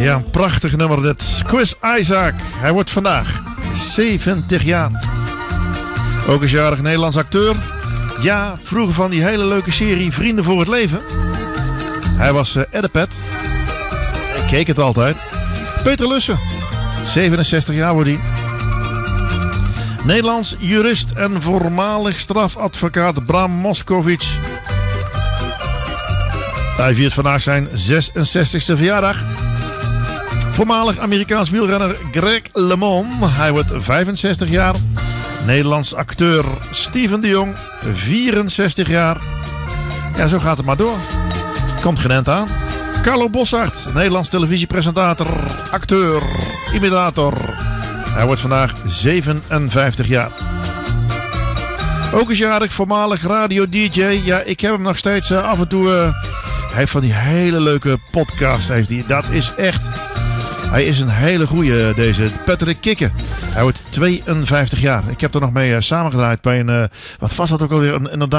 Ja, een prachtig nummer dit. Chris Isaak. Hij wordt vandaag 70 jaar. Ook een jarig Nederlands acteur. Ja, vroeger van die hele leuke serie Vrienden voor het Leven. Hij was Eddepet. Ik keek het altijd. Peter Lussen. 67 jaar wordt hij. Nederlands jurist en voormalig strafadvocaat Bram Moskowitz. Hij viert vandaag zijn 66e verjaardag. Voormalig Amerikaans wielrenner Greg LeMond. Hij wordt 65 jaar. Nederlands acteur Steven de Jong. 64 jaar. Ja, zo gaat het maar door. Komt geen eind aan. Carlo Bossart. Nederlands televisiepresentator. Acteur. Imitator. Hij wordt vandaag 57 jaar. Ook is jarig voormalig radio-dj. Ja, ik heb hem nog steeds af en toe... hij heeft van die hele leuke podcast. Heeft hij. Dat is echt... Hij is een hele goeie, deze Patrick Kikken. Hij wordt 52 jaar. Ik heb er nog mee samengedraaid bij een... Wat was dat ook alweer? Inderdaad.